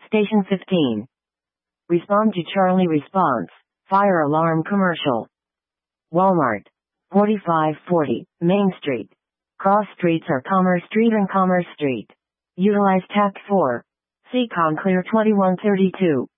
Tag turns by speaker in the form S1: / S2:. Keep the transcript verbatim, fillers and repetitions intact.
S1: Station fifteen. Respond to Charlie response. Fire alarm commercial. Walmart. forty-five forty, Main Street. Cross streets are Commerce Street and Commerce Street. Utilize Tact four. C COM Clear twenty-one thirty-two.